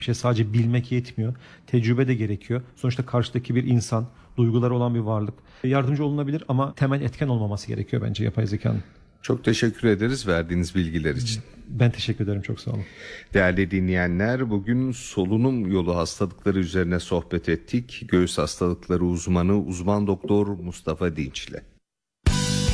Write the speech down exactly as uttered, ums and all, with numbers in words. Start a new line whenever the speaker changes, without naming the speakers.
Bir şey sadece bilmek yetmiyor. Tecrübe de gerekiyor. Sonuçta karşıdaki bir insan, duyguları olan bir varlık. Yardımcı olunabilir ama temel etken olmaması gerekiyor bence yapay zekanın.
Çok teşekkür ederiz verdiğiniz bilgiler için.
Ben teşekkür ederim, çok sağ olun.
Değerli dinleyenler, bugün solunum yolu hastalıkları üzerine sohbet ettik. Göğüs hastalıkları uzmanı uzman doktor Mustafa Dinç'le.